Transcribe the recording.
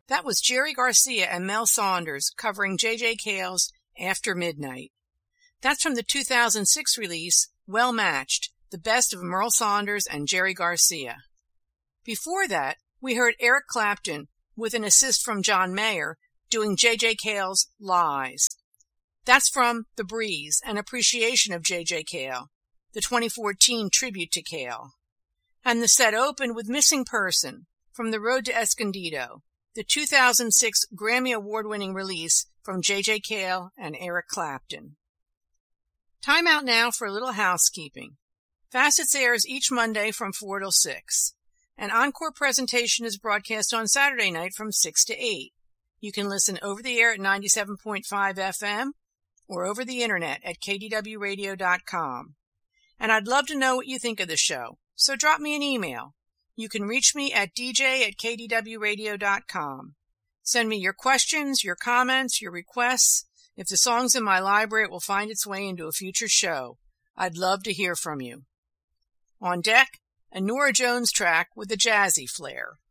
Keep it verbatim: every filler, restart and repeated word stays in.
That was Jerry Garcia and Mel Saunders covering J J. Cale's After Midnight. That's from the two thousand six release, Well Matched, the best of Merle Saunders and Jerry Garcia. Before that, we heard Eric Clapton, with an assist from John Mayer, doing J J. Cale's Lies. That's from The Breeze, an appreciation of J J. Cale, the twenty fourteen tribute to Cale. And the set opened with Missing Person, from The Road to Escondido, the two thousand six Grammy Award-winning release from J J. Cale and Eric Clapton. Time out now for a little housekeeping. Facets airs each Monday from four till six. An encore presentation is broadcast on Saturday night from six to eight. You can listen over the air at ninety-seven point five F M or over the internet at K D W radio dot com. And I'd love to know what you think of the show, so drop me an email. You can reach me at D J at K D W radio dot com. Send me your questions, your comments, your requests. If the song's in my library, it will find its way into a future show. I'd love to hear from you. On deck, a Norah Jones track with a jazzy flair.